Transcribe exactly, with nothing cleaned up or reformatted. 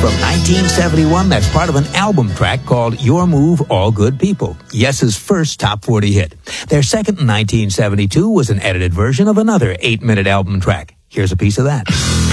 From nineteen seventy-one, that's part of an album track called Your Move, All Good People, Yes's first top forty hit. Their second in nineteen seventy-two was an edited version of another eight-minute album track. Here's a piece of that.